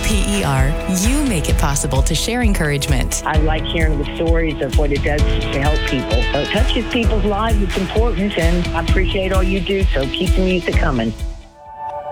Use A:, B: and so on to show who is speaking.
A: WPER, you make it possible to share encouragement.
B: I like hearing the stories of what it does to help people. So it touches people's lives. It's important, and I appreciate all you do, so keep the music coming.